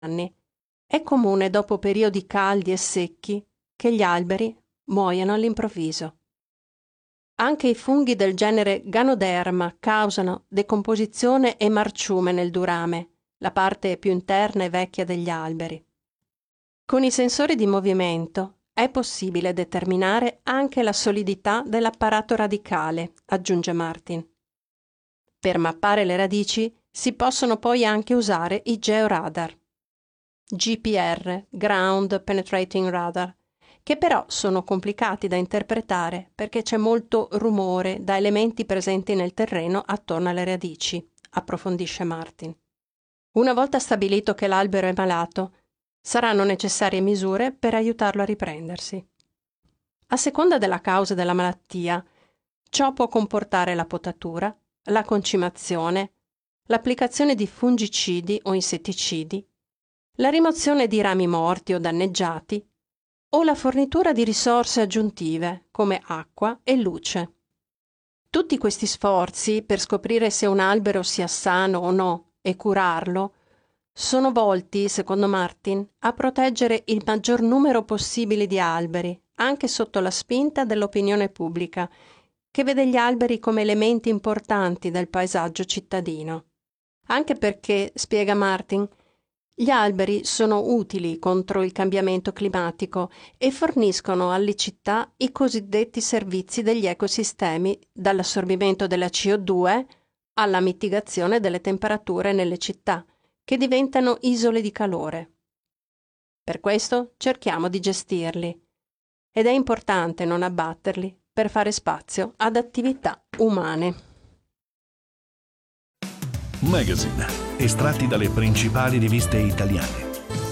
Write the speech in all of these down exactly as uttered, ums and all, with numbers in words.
anni. È comune dopo periodi caldi e secchi che gli alberi muoiano all'improvviso. Anche i funghi del genere Ganoderma causano decomposizione e marciume nel durame, la parte più interna e vecchia degli alberi. Con i sensori di movimento è possibile determinare anche la solidità dell'apparato radicale, aggiunge Martin. Per mappare le radici si possono poi anche usare i georadar, G P R, Ground Penetrating Radar, che però sono complicati da interpretare perché c'è molto rumore da elementi presenti nel terreno attorno alle radici, approfondisce Martin. Una volta stabilito che l'albero è malato, saranno necessarie misure per aiutarlo a riprendersi. A seconda della causa della malattia, ciò può comportare la potatura, la concimazione, l'applicazione di fungicidi o insetticidi, la rimozione di rami morti o danneggiati o la fornitura di risorse aggiuntive come acqua e luce. Tutti questi sforzi per scoprire se un albero sia sano o no e curarlo sono volti, secondo Martin, a proteggere il maggior numero possibile di alberi, anche sotto la spinta dell'opinione pubblica, che vede gli alberi come elementi importanti del paesaggio cittadino. Anche perché, spiega Martin, gli alberi sono utili contro il cambiamento climatico e forniscono alle città i cosiddetti servizi degli ecosistemi, dall'assorbimento della C O due alla mitigazione delle temperature nelle città, che diventano isole di calore. Per questo cerchiamo di gestirli ed è importante non abbatterli per fare spazio ad attività umane. Magazine, estratti dalle principali riviste italiane.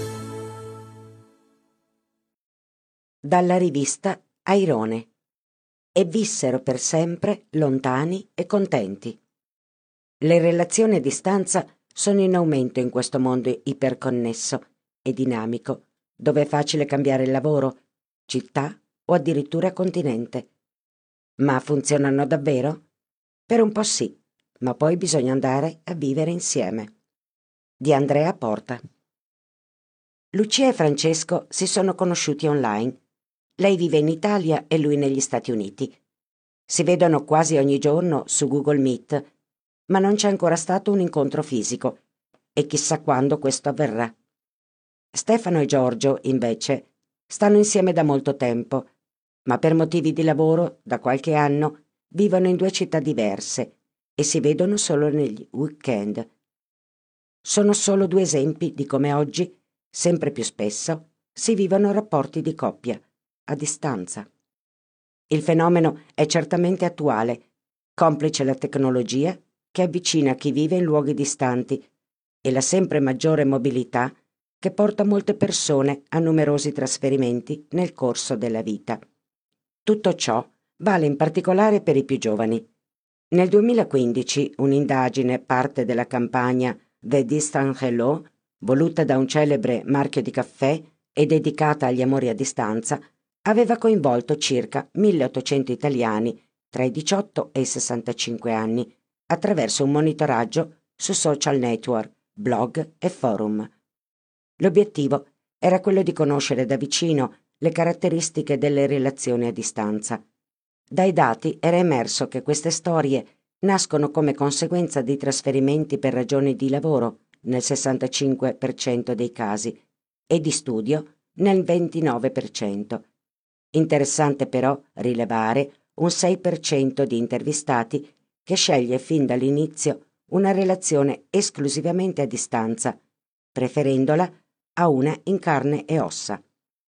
Dalla rivista Airone. E vissero per sempre lontani e contenti. Le relazioni a distanza sono in aumento in questo mondo iperconnesso e dinamico, dove è facile cambiare il lavoro, città o addirittura continente. Ma funzionano davvero? Per un po' sì, ma poi bisogna andare a vivere insieme. Di Andrea Porta. Lucia e Francesco si sono conosciuti online. Lei vive in Italia e lui negli Stati Uniti. Si vedono quasi ogni giorno su Google Meet, ma non c'è ancora stato un incontro fisico e chissà quando questo avverrà. Stefano e Giorgio, invece, stanno insieme da molto tempo, ma per motivi di lavoro, da qualche anno, vivono in due città diverse e si vedono solo negli weekend. Sono solo due esempi di come oggi, sempre più spesso, si vivono rapporti di coppia, a distanza. Il fenomeno è certamente attuale, complice la tecnologia che avvicina chi vive in luoghi distanti e la sempre maggiore mobilità che porta molte persone a numerosi trasferimenti nel corso della vita. Tutto ciò vale in particolare per i più giovani. Nel duemilaquindici un'indagine, parte della campagna The Distant Hello, voluta da un celebre marchio di caffè e dedicata agli amori a distanza, aveva coinvolto circa milleottocento italiani tra i diciotto e i sessantacinque anni attraverso un monitoraggio su social network, blog e forum. L'obiettivo era quello di conoscere da vicino le caratteristiche delle relazioni a distanza. Dai dati era emerso che queste storie nascono come conseguenza di trasferimenti per ragioni di lavoro nel sessantacinque per cento dei casi e di studio nel ventinove per cento. Interessante però rilevare un sei per cento di intervistati che sceglie fin dall'inizio una relazione esclusivamente a distanza, preferendola a una in carne e ossa.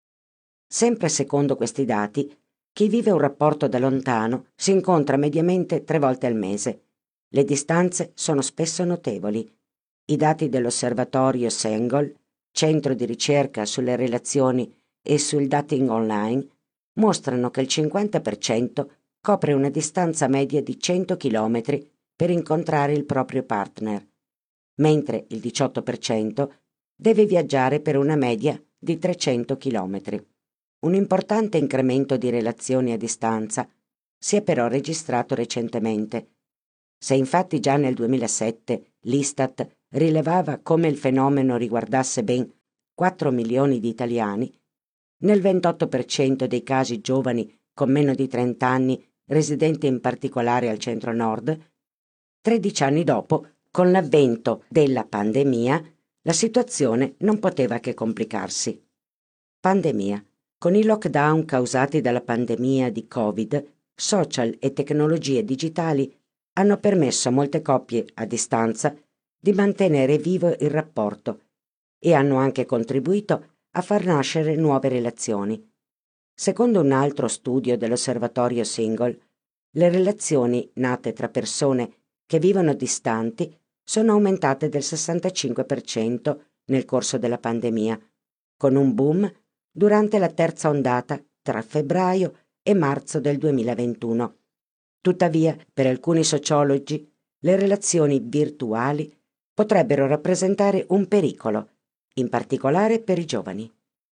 Sempre secondo questi dati, chi vive un rapporto da lontano si incontra mediamente tre volte al mese. Le distanze sono spesso notevoli. I dati dell'osservatorio Sengol, centro di ricerca sulle relazioni e sul dating online, mostrano che il cinquanta per cento copre una distanza media di cento chilometri per incontrare il proprio partner, mentre il diciotto per cento deve viaggiare per una media di trecento chilometri. Un importante incremento di relazioni a distanza si è però registrato recentemente. Se infatti già nel duemilasette l'Istat rilevava come il fenomeno riguardasse ben quattro milioni di italiani, nel ventotto per cento dei casi giovani con meno di trenta anni, residenti in particolare al centro-nord, tredici anni dopo, con l'avvento della pandemia, la situazione non poteva che complicarsi. Pandemia. Con i lockdown causati dalla pandemia di Covid, social e tecnologie digitali hanno permesso a molte coppie a distanza di mantenere vivo il rapporto e hanno anche contribuito a far nascere nuove relazioni. Secondo un altro studio dell'osservatorio Single, le relazioni nate tra persone che vivono distanti sono aumentate del sessantacinque per cento nel corso della pandemia, con un boom durante la terza ondata tra febbraio e marzo del duemilaventuno. Tuttavia, per alcuni sociologi, le relazioni virtuali potrebbero rappresentare un pericolo, in particolare per i giovani.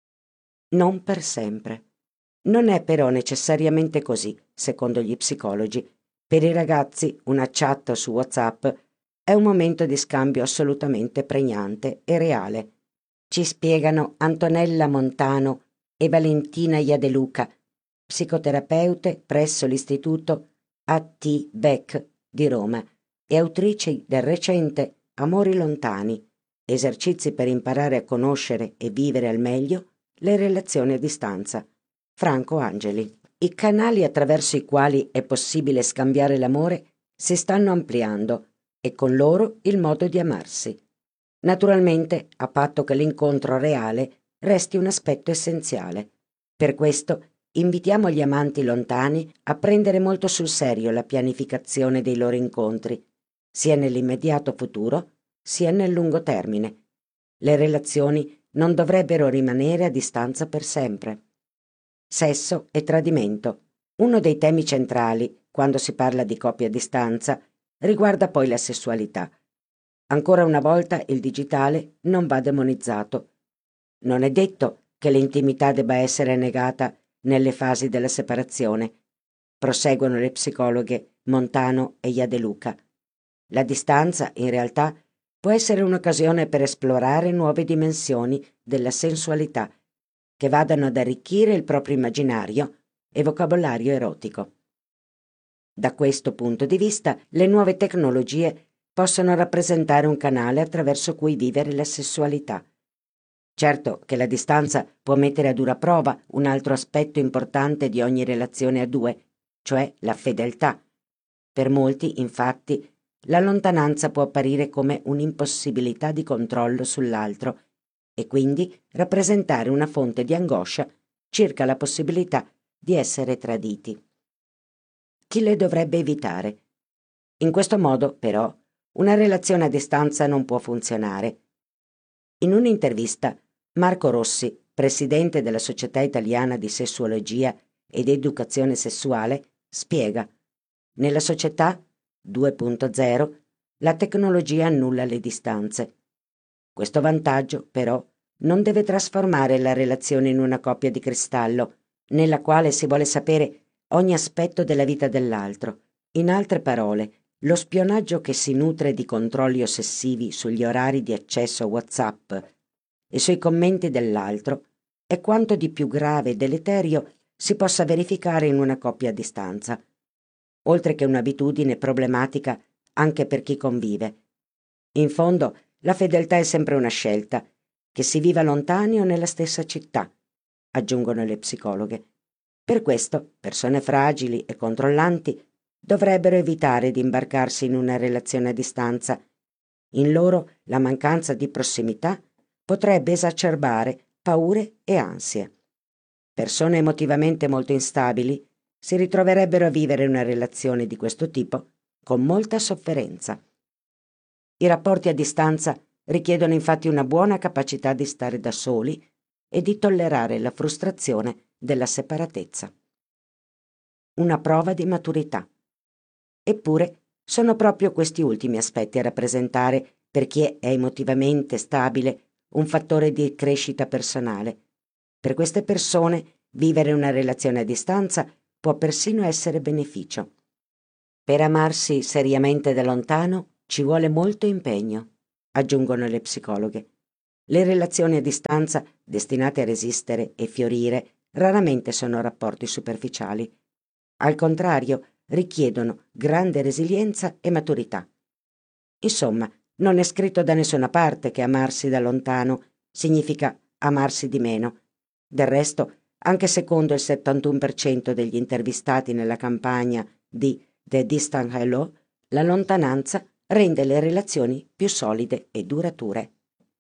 Non per sempre. Non è però necessariamente così, secondo gli psicologi. Per i ragazzi una chat su WhatsApp è un momento di scambio assolutamente pregnante e reale. Ci spiegano Antonella Montano e Valentina Iadeluca, psicoterapeute presso l'Istituto A T Beck di Roma e autrici del recente Amori lontani, esercizi per imparare a conoscere e vivere al meglio le relazioni a distanza. Franco Angeli. I canali attraverso i quali è possibile scambiare l'amore si stanno ampliando e con loro il modo di amarsi. Naturalmente, a patto che l'incontro reale resti un aspetto essenziale. Per questo invitiamo gli amanti lontani a prendere molto sul serio la pianificazione dei loro incontri, sia nell'immediato futuro sia nel lungo termine. Le relazioni non dovrebbero rimanere a distanza per sempre. Sesso e tradimento. Uno dei temi centrali, quando si parla di coppie a distanza, riguarda poi la sessualità. Ancora una volta il digitale non va demonizzato. Non è detto che l'intimità debba essere negata nelle fasi della separazione, proseguono le psicologhe Montano e Iadeluca. La distanza, in realtà, può essere un'occasione per esplorare nuove dimensioni della sensualità che vadano ad arricchire il proprio immaginario e vocabolario erotico. Da questo punto di vista, le nuove tecnologie possono rappresentare un canale attraverso cui vivere la sessualità. Certo che la distanza può mettere a dura prova un altro aspetto importante di ogni relazione a due, cioè la fedeltà. Per molti, infatti, la lontananza può apparire come un'impossibilità di controllo sull'altro e quindi rappresentare una fonte di angoscia circa la possibilità di essere traditi. Chi le dovrebbe evitare? In questo modo, però, una relazione a distanza non può funzionare. In un'intervista, Marco Rossi, presidente della Società Italiana di Sessuologia ed Educazione Sessuale, spiega: nella società due punto zero la tecnologia annulla le distanze. Questo vantaggio, però, non deve trasformare la relazione in una coppia di cristallo, nella quale si vuole sapere ogni aspetto della vita dell'altro. In altre parole, lo spionaggio che si nutre di controlli ossessivi sugli orari di accesso a WhatsApp e sui commenti dell'altro è quanto di più grave e deleterio si possa verificare in una coppia a distanza, oltre che un'abitudine problematica anche per chi convive. In fondo, la fedeltà è sempre una scelta, che si viva lontani o nella stessa città, aggiungono le psicologhe. Per questo, persone fragili e controllanti dovrebbero evitare di imbarcarsi in una relazione a distanza. In loro la mancanza di prossimità potrebbe esacerbare paure e ansie. Persone emotivamente molto instabili si ritroverebbero a vivere una relazione di questo tipo con molta sofferenza. I rapporti a distanza richiedono infatti una buona capacità di stare da soli e di tollerare la frustrazione della separatezza. Una prova di maturità. Eppure sono proprio questi ultimi aspetti a rappresentare, per chi è emotivamente stabile, un fattore di crescita personale. Per queste persone vivere una relazione a distanza può persino essere beneficio. Per amarsi seriamente da lontano ci vuole molto impegno, aggiungono le psicologhe. Le relazioni a distanza, destinate a resistere e fiorire, raramente sono rapporti superficiali. Al contrario, richiedono grande resilienza e maturità. Insomma, non è scritto da nessuna parte che amarsi da lontano significa amarsi di meno. Del resto, anche secondo il settantuno per cento degli intervistati nella campagna di The Distant Hello, la lontananza rende le relazioni più solide e durature.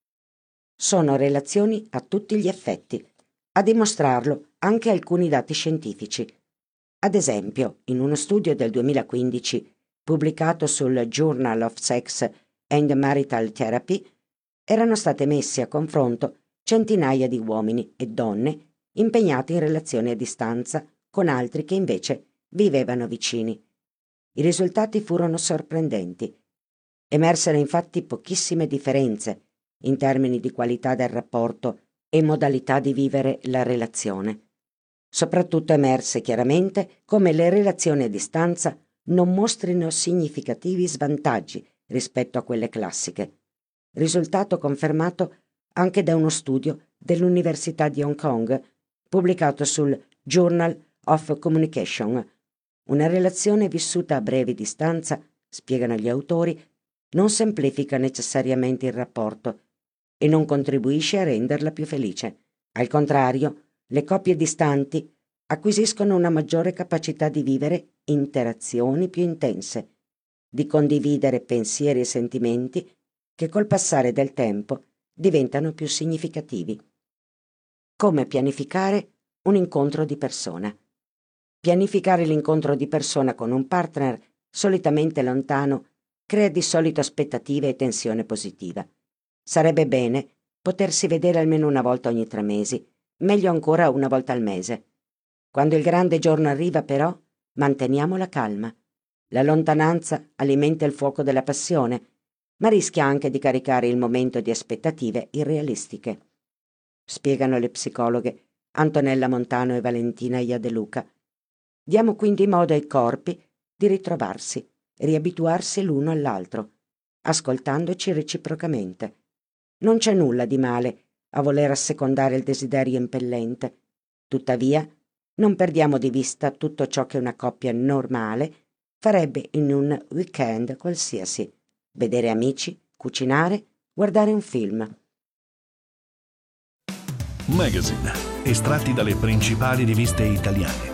Sono relazioni a tutti gli effetti, a dimostrarlo anche alcuni dati scientifici. Ad esempio, in uno studio del duemilaquindici pubblicato sul Journal of Sex and Marital Therapy, erano state messe a confronto centinaia di uomini e donne impegnati in relazioni a distanza con altri che invece vivevano vicini. I risultati furono sorprendenti. Emersero infatti pochissime differenze in termini di qualità del rapporto e modalità di vivere la relazione. Soprattutto emerse chiaramente come le relazioni a distanza non mostrino significativi svantaggi rispetto a quelle classiche, risultato confermato anche da uno studio dell'Università di Hong Kong pubblicato sul Journal of Communication. Una relazione vissuta a breve distanza, spiegano gli autori, non semplifica necessariamente il rapporto e non contribuisce a renderla più felice. Al contrario, le coppie distanti acquisiscono una maggiore capacità di vivere interazioni più intense, di condividere pensieri e sentimenti che col passare del tempo diventano più significativi. Come pianificare un incontro di persona? Pianificare l'incontro di persona con un partner solitamente lontano crea di solito aspettative e tensione positiva. Sarebbe bene potersi vedere almeno una volta ogni tre mesi, meglio ancora una volta al mese. Quando il grande giorno arriva, però, manteniamo la calma. La lontananza alimenta il fuoco della passione, ma rischia anche di caricare il momento di aspettative irrealistiche. Spiegano le psicologhe Antonella Montano e Valentina Iadeluca. Diamo quindi modo ai corpi di ritrovarsi, riabituarsi l'uno all'altro, ascoltandoci reciprocamente. Non c'è nulla di male a voler assecondare il desiderio impellente. Tuttavia, non perdiamo di vista tutto ciò che una coppia normale farebbe in un weekend qualsiasi: vedere amici, cucinare, guardare un film. Magazine, estratti dalle principali riviste italiane.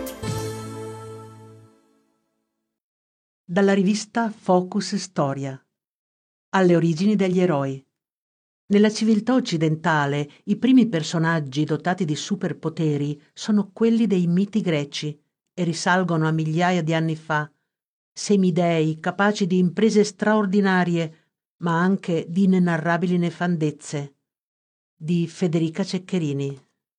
Dalla rivista Focus Storia. Alle origini degli eroi. Nella civiltà occidentale i primi personaggi dotati di superpoteri sono quelli dei miti greci e risalgono a migliaia di anni fa, semidei capaci di imprese straordinarie, ma anche di inenarrabili nefandezze. Di Federica Ceccherini.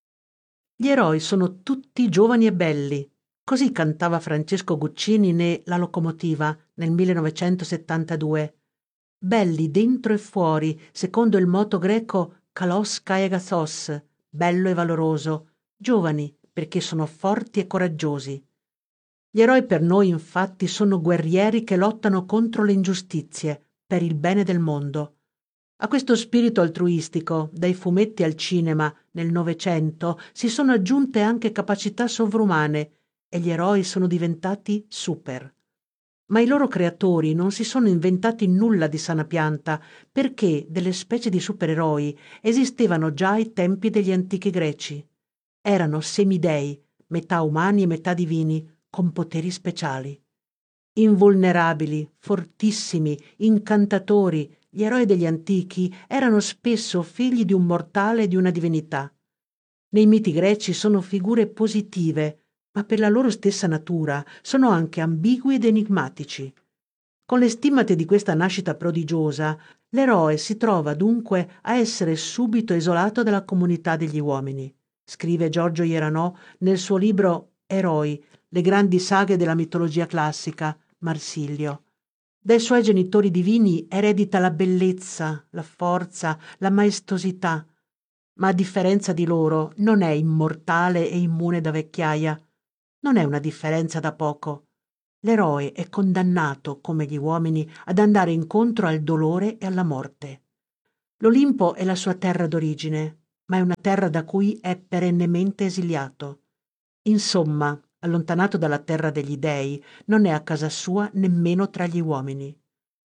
Gli eroi sono tutti giovani e belli, così cantava Francesco Guccini ne La locomotiva nel millenovecentosettantadue. Belli dentro e fuori, secondo il moto greco kalos kai agathos, bello e valoroso, giovani perché sono forti e coraggiosi. Gli eroi per noi infatti sono guerrieri che lottano contro le ingiustizie, per il bene del mondo. A questo spirito altruistico, dai fumetti al cinema, nel Novecento, si sono aggiunte anche capacità sovrumane e gli eroi sono diventati super. Ma i loro creatori non si sono inventati nulla di sana pianta, perché delle specie di supereroi esistevano già ai tempi degli antichi greci. Erano semidei, metà umani e metà divini, con poteri speciali. Invulnerabili, fortissimi, incantatori, gli eroi degli antichi erano spesso figli di un mortale e di una divinità. Nei miti greci sono figure positive, ma per la loro stessa natura sono anche ambigui ed enigmatici. Con le stimmate di questa nascita prodigiosa, l'eroe si trova dunque a essere subito isolato dalla comunità degli uomini, scrive Giorgio Ieranò nel suo libro Eroi, le grandi saghe della mitologia classica, Marsilio. Dai suoi genitori divini eredita la bellezza, la forza, la maestosità, ma a differenza di loro non è immortale e immune da vecchiaia. Non è una differenza da poco. L'eroe è condannato, come gli uomini, ad andare incontro al dolore e alla morte. L'Olimpo è la sua terra d'origine, ma è una terra da cui è perennemente esiliato. Insomma, allontanato dalla terra degli dei, non è a casa sua nemmeno tra gli uomini.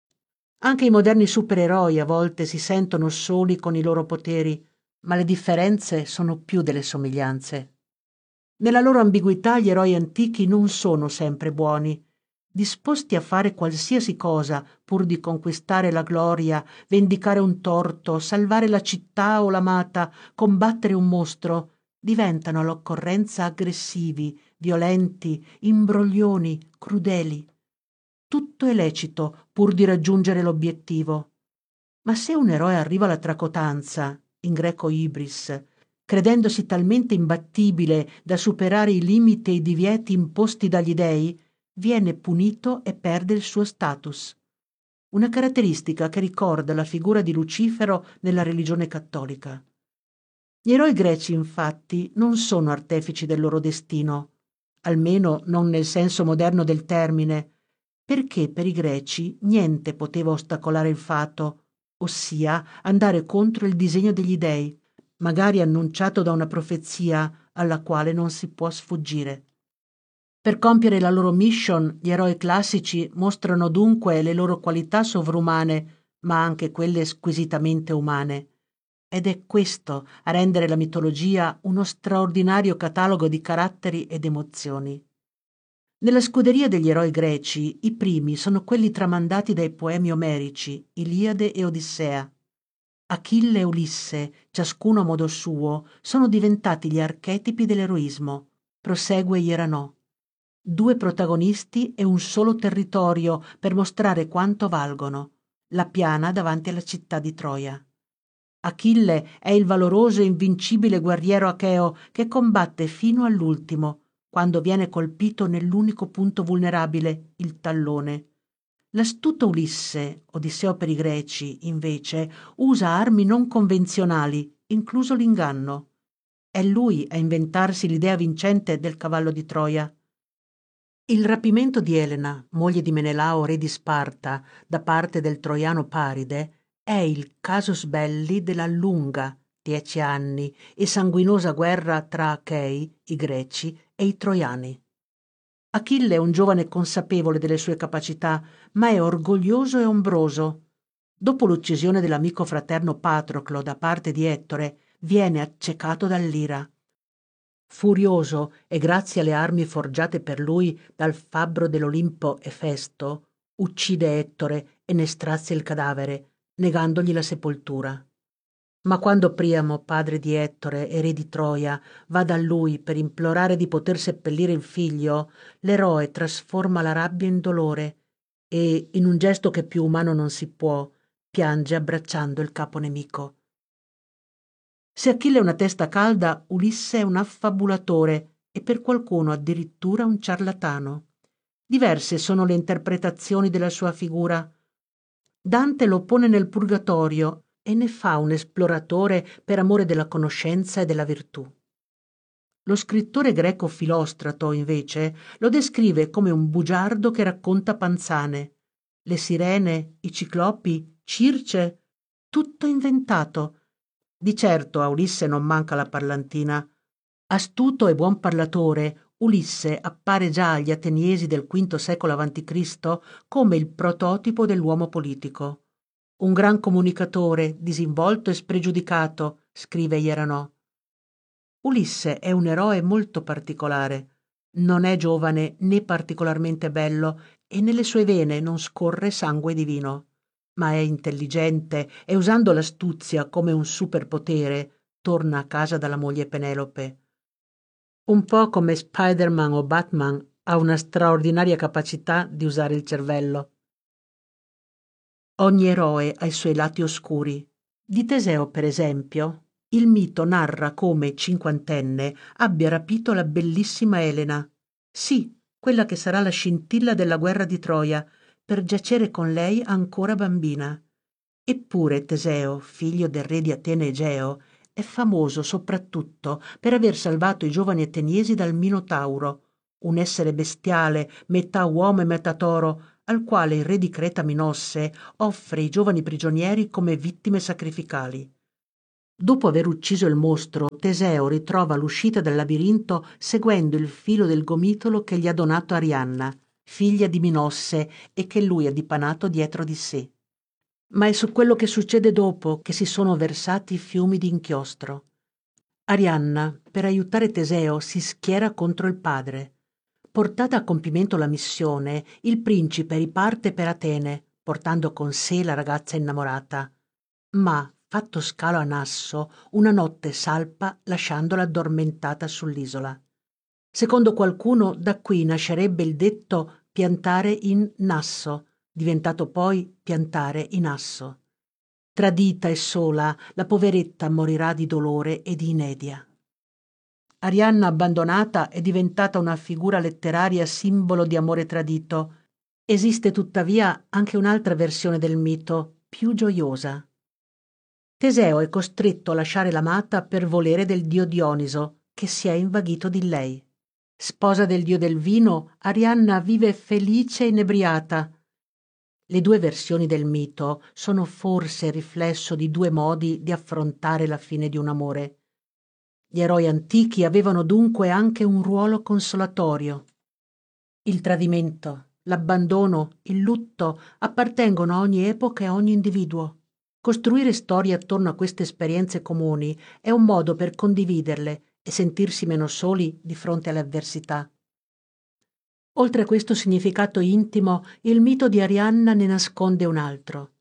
Anche i moderni supereroi a volte si sentono soli con i loro poteri, ma le differenze sono più delle somiglianze. Nella loro ambiguità gli eroi antichi non sono sempre buoni, disposti a fare qualsiasi cosa pur di conquistare la gloria, vendicare un torto, salvare la città o l'amata, combattere un mostro, diventano all'occorrenza aggressivi, violenti, imbroglioni, crudeli. Tutto è lecito pur di raggiungere l'obiettivo. Ma se un eroe arriva alla tracotanza, in greco ibris, credendosi talmente imbattibile da superare i limiti e i divieti imposti dagli dei, viene punito e perde il suo status. Una caratteristica che ricorda la figura di Lucifero nella religione cattolica. Gli eroi greci, infatti, non sono artefici del loro destino, almeno non nel senso moderno del termine, perché per i greci niente poteva ostacolare il fato, ossia andare contro il disegno degli dei, magari annunciato da una profezia alla quale non si può sfuggire. Per compiere la loro mission, gli eroi classici mostrano dunque le loro qualità sovrumane, ma anche quelle squisitamente umane. Ed è questo a rendere la mitologia uno straordinario catalogo di caratteri ed emozioni. Nella scuderia degli eroi greci, i primi sono quelli tramandati dai poemi omerici, Iliade e Odissea. Achille e Ulisse, ciascuno a modo suo, sono diventati gli archetipi dell'eroismo. Prosegue Ieranò. Due protagonisti e un solo territorio per mostrare quanto valgono, la piana davanti alla città di Troia. Achille è il valoroso e invincibile guerriero acheo che combatte fino all'ultimo, quando viene colpito nell'unico punto vulnerabile, il tallone. L'astuto Ulisse, Odisseo per i greci, invece, usa armi non convenzionali, incluso l'inganno. È lui a inventarsi l'idea vincente del cavallo di Troia. Il rapimento di Elena, moglie di Menelao, re di Sparta, da parte del troiano Paride, è il casus belli della lunga, dieci anni, e sanguinosa guerra tra Achei, i greci, e i troiani. Achille è un giovane consapevole delle sue capacità, ma è orgoglioso e ombroso. Dopo l'uccisione dell'amico fraterno Patroclo da parte di Ettore, viene accecato dall'ira. Furioso e grazie alle armi forgiate per lui dal fabbro dell'Olimpo Efesto, uccide Ettore e ne strazia il cadavere, negandogli la sepoltura. Ma quando Priamo, padre di Ettore e re di Troia, va da lui per implorare di poter seppellire il figlio, l'eroe trasforma la rabbia in dolore e, in un gesto che più umano non si può, piange abbracciando il capo nemico. Se Achille è una testa calda, Ulisse è un affabulatore e per qualcuno addirittura un ciarlatano. Diverse sono le interpretazioni della sua figura. Dante lo pone nel purgatorio e ne fa un esploratore per amore della conoscenza e della virtù. Lo scrittore greco Filostrato, invece, lo descrive come un bugiardo che racconta panzane. Le sirene, i ciclopi, Circe, tutto inventato. Di certo a Ulisse non manca la parlantina. Astuto e buon parlatore, Ulisse appare già agli ateniesi del quinto secolo avanti Cristo come il prototipo dell'uomo politico. Un gran comunicatore, disinvolto e spregiudicato, scrive Ieranò. Ulisse è un eroe molto particolare. Non è giovane né particolarmente bello e nelle sue vene non scorre sangue divino. Ma è intelligente e usando l'astuzia come un superpotere torna a casa dalla moglie Penelope. Un po' come Spider-Man o Batman ha una straordinaria capacità di usare il cervello. Ogni eroe ha i suoi lati oscuri. Di Teseo, per esempio, il mito narra come, cinquantenne, abbia rapito la bellissima Elena. Sì, quella che sarà la scintilla della guerra di Troia, per giacere con lei ancora bambina. Eppure Teseo, figlio del re di Atene Egeo, è famoso soprattutto per aver salvato i giovani ateniesi dal Minotauro, un essere bestiale, metà uomo e metà toro, al quale il re di Creta Minosse offre i giovani prigionieri come vittime sacrificali. Dopo aver ucciso il mostro, Teseo ritrova l'uscita dal labirinto seguendo il filo del gomitolo che gli ha donato Arianna, figlia di Minosse, e che lui ha dipanato dietro di sé. Ma è su quello che succede dopo che si sono versati fiumi di inchiostro. Arianna, per aiutare Teseo, si schiera contro il padre. Portata a compimento la missione, il principe riparte per Atene, portando con sé la ragazza innamorata. Ma, fatto scalo a Nasso, una notte salpa lasciandola addormentata sull'isola. Secondo qualcuno, da qui nascerebbe il detto piantare in Nasso, diventato poi piantare in asso. Tradita e sola, la poveretta morirà di dolore e di inedia. Arianna abbandonata è diventata una figura letteraria simbolo di amore tradito. Esiste tuttavia anche un'altra versione del mito, più gioiosa. Teseo è costretto a lasciare l'amata per volere del dio Dioniso, che si è invaghito di lei. Sposa del dio del vino, Arianna vive felice e inebriata. Le due versioni del mito sono forse il riflesso di due modi di affrontare la fine di un amore. Gli eroi antichi avevano dunque anche un ruolo consolatorio. Il tradimento, l'abbandono, il lutto appartengono a ogni epoca e a ogni individuo. Costruire storie attorno a queste esperienze comuni è un modo per condividerle e sentirsi meno soli di fronte alle avversità. Oltre a questo significato intimo, il mito di Arianna ne nasconde un altro.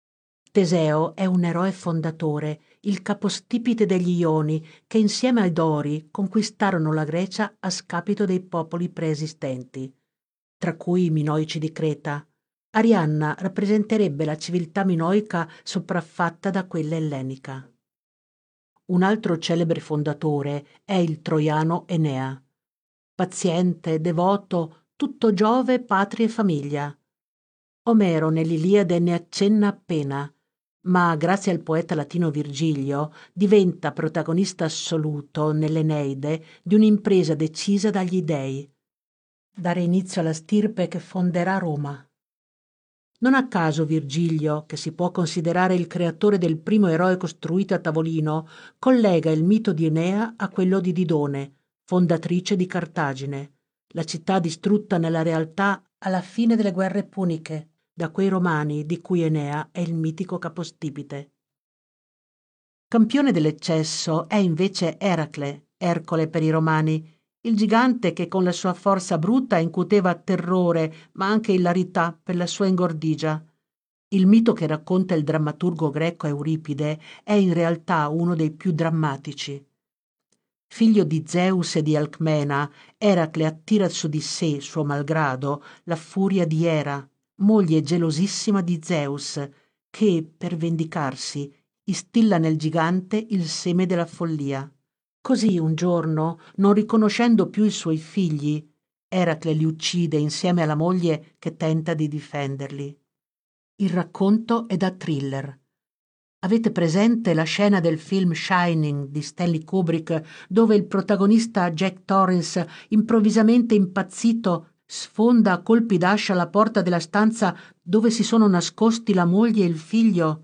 Teseo è un eroe fondatore, il capostipite degli Ioni, che insieme ai Dori conquistarono la Grecia a scapito dei popoli preesistenti, tra cui i Minoici di Creta. Arianna rappresenterebbe la civiltà minoica sopraffatta da quella ellenica. Un altro celebre fondatore è il troiano Enea. Paziente, devoto, tutto Giove, patria e famiglia. Omero nell'Iliade ne accenna appena, ma grazie al poeta latino Virgilio diventa protagonista assoluto nell'Eneide di un'impresa decisa dagli dei: dare inizio alla stirpe che fonderà Roma. Non a caso Virgilio, che si può considerare il creatore del primo eroe costruito a tavolino, collega il mito di Enea a quello di Didone, fondatrice di Cartagine, la città distrutta nella realtà alla fine delle guerre puniche da quei romani di cui Enea è il mitico capostipite. Campione dell'eccesso è invece Eracle, Ercole per i romani, il gigante che con la sua forza bruta incuteva terrore ma anche ilarità per la sua ingordigia. Il mito che racconta il drammaturgo greco Euripide è in realtà uno dei più drammatici. Figlio di Zeus e di Alcmena, Eracle attira su di sé, suo malgrado, la furia di Era, moglie gelosissima di Zeus, che, per vendicarsi, instilla nel gigante il seme della follia. Così un giorno, non riconoscendo più i suoi figli, Eracle li uccide insieme alla moglie che tenta di difenderli. Il racconto è da thriller. Avete presente la scena del film Shining di Stanley Kubrick, dove il protagonista Jack Torrance, improvvisamente impazzito, sfonda a colpi d'ascia la porta della stanza dove si sono nascosti la moglie e il figlio?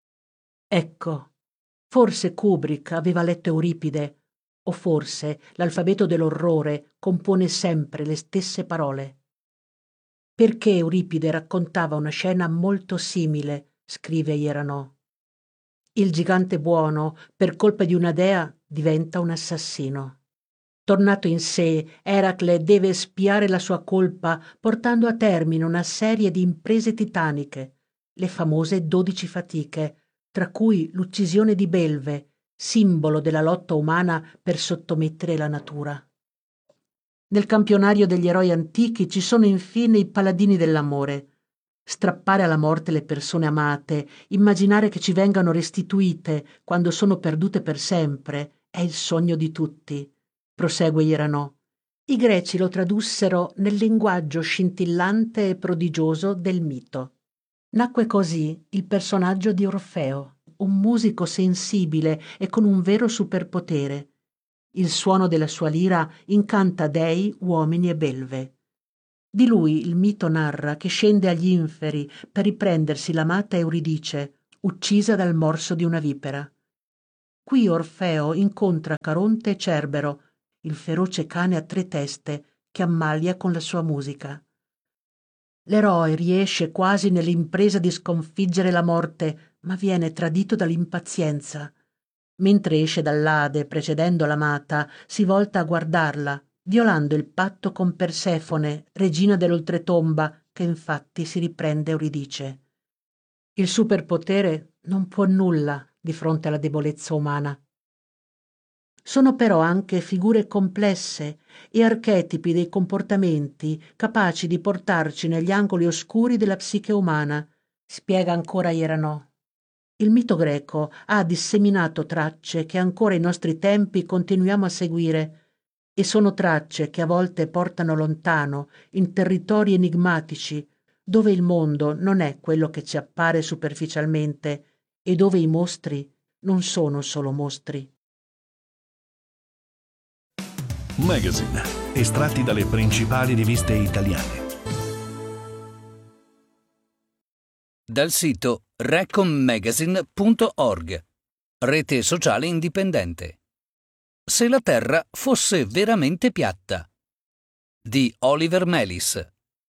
Ecco, forse Kubrick aveva letto Euripide, o forse l'alfabeto dell'orrore compone sempre le stesse parole. Perché Euripide raccontava una scena molto simile, scrive Ierano. Il gigante buono, per colpa di una dea, diventa un assassino. Tornato in sé, Eracle deve espiare la sua colpa portando a termine una serie di imprese titaniche, le famose dodici fatiche, tra cui l'uccisione di Belve, simbolo della lotta umana per sottomettere la natura. Nel campionario degli eroi antichi ci sono infine i paladini dell'amore. Strappare alla morte le persone amate, immaginare che ci vengano restituite quando sono perdute per sempre, è il sogno di tutti. Prosegue Ierano. I greci lo tradussero nel linguaggio scintillante e prodigioso del mito. Nacque così il personaggio di Orfeo, un musico sensibile e con un vero superpotere. Il suono della sua lira incanta dei, uomini e belve. Di lui il mito narra che scende agli inferi per riprendersi l'amata Euridice, uccisa dal morso di una vipera. Qui Orfeo incontra Caronte e Cerbero, il feroce cane a tre teste che ammalia con la sua musica. L'eroe riesce quasi nell'impresa di sconfiggere la morte, ma viene tradito dall'impazienza. Mentre esce dall'Ade, precedendo l'amata, si volta a guardarla, violando il patto con Persefone, regina dell'oltretomba, che infatti si riprende Euridice. Il superpotere non può nulla di fronte alla debolezza umana. Sono però anche figure complesse e archetipi dei comportamenti capaci di portarci negli angoli oscuri della psiche umana, spiega ancora Ieranò. Il mito greco ha disseminato tracce che ancora ai nostri tempi continuiamo a seguire, e sono tracce che a volte portano lontano, in territori enigmatici, dove il mondo non è quello che ci appare superficialmente e dove i mostri non sono solo mostri. Magazine, estratti dalle principali riviste italiane. Dal sito recommagazine punto org, rete sociale indipendente. Se la Terra fosse veramente piatta, di Oliver Melis.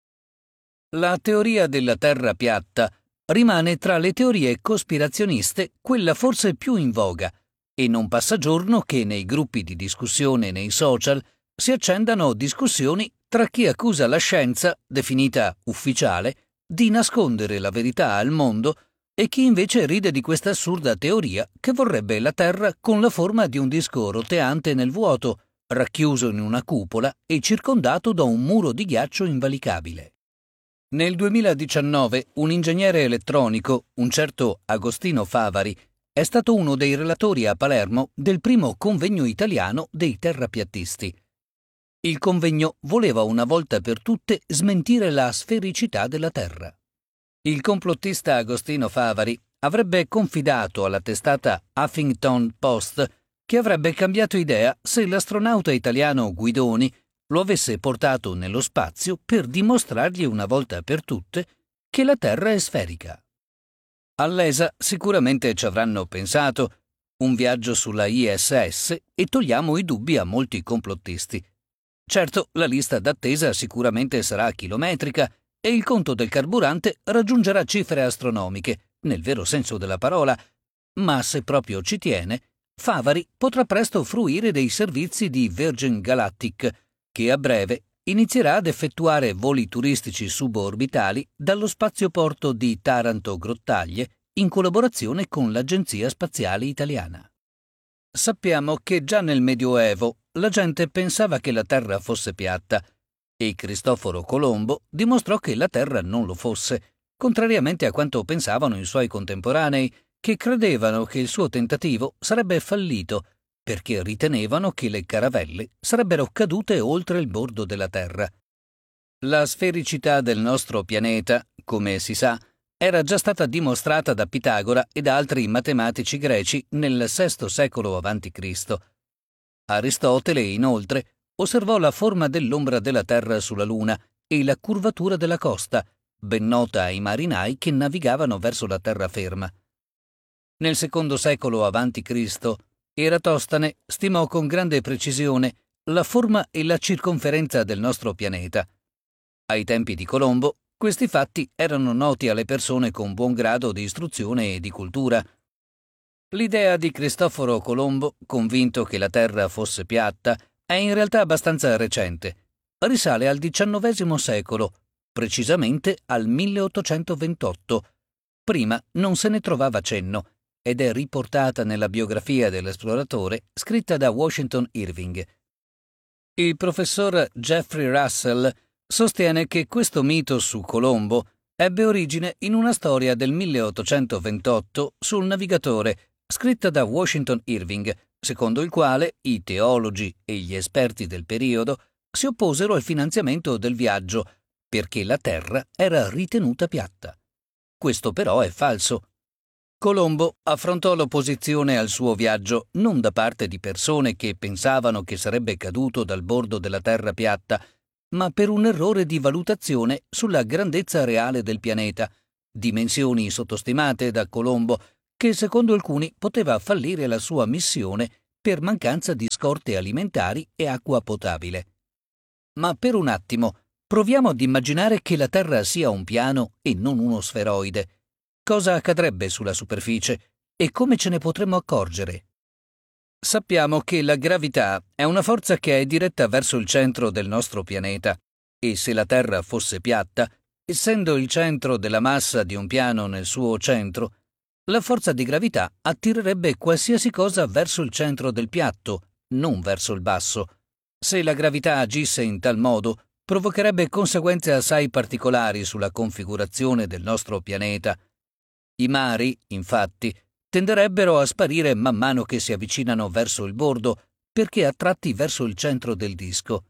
La teoria della Terra piatta rimane tra le teorie cospirazioniste quella forse più in voga, e non passa giorno che nei gruppi di discussione nei social si accendano discussioni tra chi accusa la scienza, definita ufficiale, di nascondere la verità al mondo, e chi invece ride di questa assurda teoria che vorrebbe la Terra con la forma di un disco roteante nel vuoto, racchiuso in una cupola e circondato da un muro di ghiaccio invalicabile. Nel duemiladiciannove un ingegnere elettronico, un certo Agostino Favari, è stato uno dei relatori a Palermo del primo convegno italiano dei terrapiattisti. Il convegno voleva una volta per tutte smentire la sfericità della Terra. Il complottista Agostino Favari avrebbe confidato alla testata Huffington Post che avrebbe cambiato idea se l'astronauta italiano Guidoni lo avesse portato nello spazio per dimostrargli una volta per tutte che la Terra è sferica. All'E S A sicuramente ci avranno pensato, un viaggio sulla I S S e togliamo i dubbi a molti complottisti. Certo, la lista d'attesa sicuramente sarà chilometrica e il conto del carburante raggiungerà cifre astronomiche, nel vero senso della parola, ma se proprio ci tiene, Favari potrà presto fruire dei servizi di Virgin Galactic, che a breve inizierà ad effettuare voli turistici suborbitali dallo spazioporto di Taranto-Grottaglie in collaborazione con l'Agenzia Spaziale Italiana. Sappiamo che già nel Medioevo la gente pensava che la Terra fosse piatta e Cristoforo Colombo dimostrò che la Terra non lo fosse, contrariamente a quanto pensavano i suoi contemporanei, che credevano che il suo tentativo sarebbe fallito perché ritenevano che le caravelle sarebbero cadute oltre il bordo della Terra. La sfericità del nostro pianeta, come si sa, era già stata dimostrata da Pitagora e da altri matematici greci nel sesto secolo avanti Cristo. Aristotele, inoltre, osservò la forma dell'ombra della Terra sulla Luna e la curvatura della costa, ben nota ai marinai che navigavano verso la terraferma. Nel secondo secolo avanti Cristo, Eratostane stimò con grande precisione la forma e la circonferenza del nostro pianeta. Ai tempi di Colombo, questi fatti erano noti alle persone con buon grado di istruzione e di cultura. L'idea di Cristoforo Colombo, convinto che la Terra fosse piatta, è in realtà abbastanza recente. Risale al diciannovesimo secolo, precisamente al milleottocentoventotto. Prima non se ne trovava cenno, ed è riportata nella biografia dell'esploratore scritta da Washington Irving. Il professor Jeffrey Russell sostiene che questo mito su Colombo ebbe origine in una storia del milleottocentoventotto sul navigatore, scritta da Washington Irving, secondo il quale i teologi e gli esperti del periodo si opposero al finanziamento del viaggio perché la Terra era ritenuta piatta. Questo però è falso. Colombo affrontò l'opposizione al suo viaggio non da parte di persone che pensavano che sarebbe caduto dal bordo della terra piatta, ma per un errore di valutazione sulla grandezza reale del pianeta, dimensioni sottostimate da Colombo, che secondo alcuni poteva fallire la sua missione per mancanza di scorte alimentari e acqua potabile. Ma per un attimo proviamo ad immaginare che la Terra sia un piano e non uno sferoide. Cosa accadrebbe sulla superficie e come ce ne potremmo accorgere? Sappiamo che la gravità è una forza che è diretta verso il centro del nostro pianeta e se la Terra fosse piatta, essendo il centro della massa di un piano nel suo centro, la forza di gravità attirerebbe qualsiasi cosa verso il centro del piatto, non verso il basso. Se la gravità agisse in tal modo, provocherebbe conseguenze assai particolari sulla configurazione del nostro pianeta. I mari, infatti, tenderebbero a sparire man mano che si avvicinano verso il bordo, perché attratti verso il centro del disco.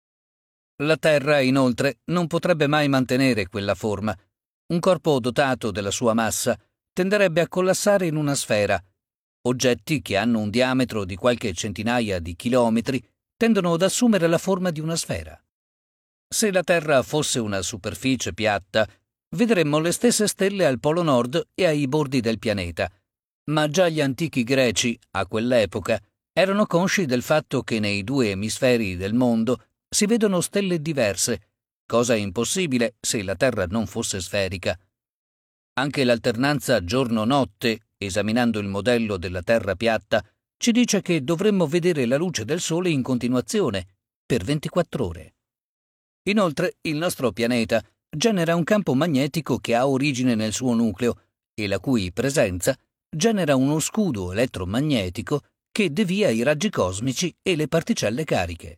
La Terra, inoltre, non potrebbe mai mantenere quella forma. Un corpo dotato della sua massa tenderebbe a collassare in una sfera. Oggetti che hanno un diametro di qualche centinaia di chilometri tendono ad assumere la forma di una sfera. Se la Terra fosse una superficie piatta, vedremmo le stesse stelle al polo nord e ai bordi del pianeta. Ma già gli antichi greci, a quell'epoca, erano consci del fatto che nei due emisferi del mondo si vedono stelle diverse, cosa impossibile se la Terra non fosse sferica. Anche l'alternanza giorno-notte, esaminando il modello della Terra piatta, ci dice che dovremmo vedere la luce del Sole in continuazione, per ventiquattro ore. Inoltre, il nostro pianeta genera un campo magnetico che ha origine nel suo nucleo e la cui presenza genera uno scudo elettromagnetico che devia i raggi cosmici e le particelle cariche.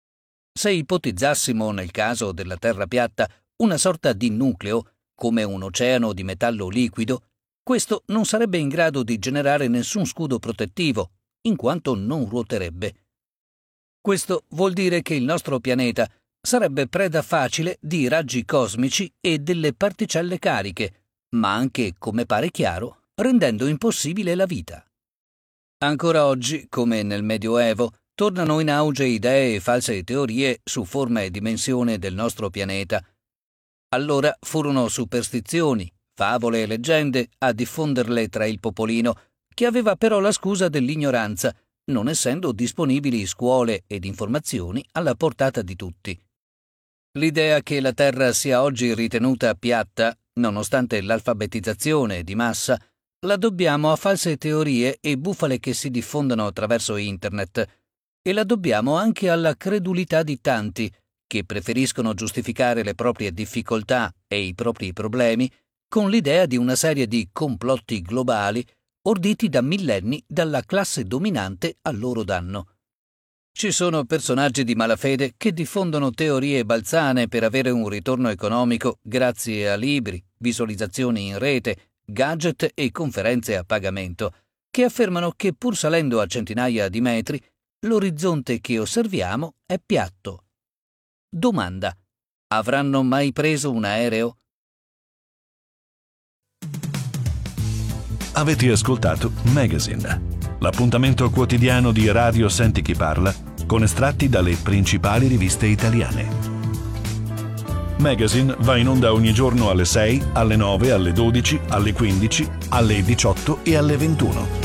Se ipotizzassimo, nel caso della Terra piatta, una sorta di nucleo, come un oceano di metallo liquido, questo non sarebbe in grado di generare nessun scudo protettivo, in quanto non ruoterebbe. Questo vuol dire che il nostro pianeta sarebbe preda facile di raggi cosmici e delle particelle cariche, ma anche, come pare chiaro, rendendo impossibile la vita. Ancora oggi, come nel Medioevo, tornano in auge idee e false teorie su forma e dimensione del nostro pianeta. Allora furono superstizioni, favole e leggende a diffonderle tra il popolino, che aveva però la scusa dell'ignoranza, non essendo disponibili scuole ed informazioni alla portata di tutti. L'idea che la Terra sia oggi ritenuta piatta, nonostante l'alfabetizzazione di massa, la dobbiamo a false teorie e bufale che si diffondono attraverso Internet, e la dobbiamo anche alla credulità di tanti che preferiscono giustificare le proprie difficoltà e i propri problemi con l'idea di una serie di complotti globali orditi da millenni dalla classe dominante a loro danno. Ci sono personaggi di malafede che diffondono teorie balzane per avere un ritorno economico grazie a libri, visualizzazioni in rete, gadget e conferenze a pagamento, che affermano che pur salendo a centinaia di metri, l'orizzonte che osserviamo è piatto. Domanda: avranno mai preso un aereo? Avete ascoltato Magazine, l'appuntamento quotidiano di Radio Senti Chi Parla con estratti dalle principali riviste italiane. Magazine va in onda ogni giorno alle sei, alle nove, alle dodici, alle quindici, alle diciotto e alle ventuno.